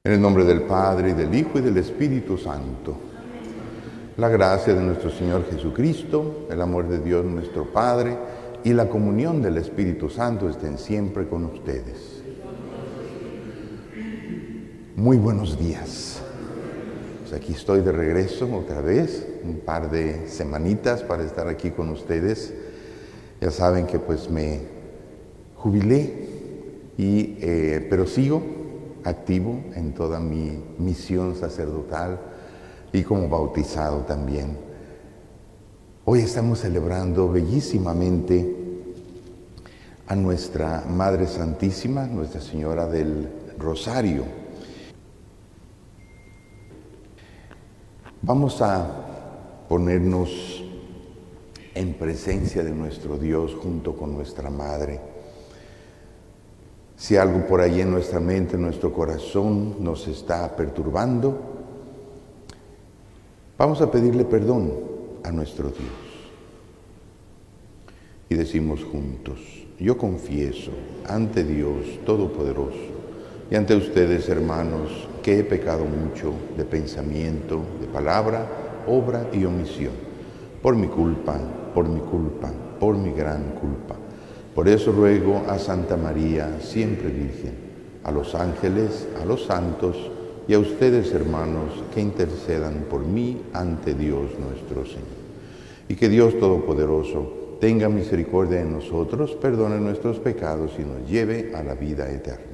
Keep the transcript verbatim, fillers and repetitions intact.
En el nombre del Padre, y del Hijo, y del Espíritu Santo. La gracia de nuestro Señor Jesucristo, el amor de Dios nuestro Padre, y la comunión del Espíritu Santo estén siempre con ustedes. Muy buenos días. Pues aquí estoy de regreso otra vez, un par de semanitas para estar aquí con ustedes. Ya saben que pues me jubilé, y, eh, pero sigo activo en toda mi misión sacerdotal y como bautizado también. Hoy estamos celebrando bellísimamente a nuestra Madre Santísima, Nuestra Señora del Rosario. Vamos a ponernos en presencia de nuestro Dios junto con nuestra Madre. Si algo por ahí en nuestra mente, en nuestro corazón nos está perturbando, vamos a pedirle perdón a nuestro Dios. Y decimos juntos: yo confieso ante Dios Todopoderoso y ante ustedes, hermanos, que he pecado mucho de pensamiento, de palabra, obra y omisión, por mi culpa, por mi culpa, por mi gran culpa. Por eso ruego a Santa María, siempre Virgen, a los ángeles, a los santos y a ustedes, hermanos, que intercedan por mí ante Dios nuestro Señor. Y que Dios Todopoderoso tenga misericordia de nosotros, perdone nuestros pecados y nos lleve a la vida eterna.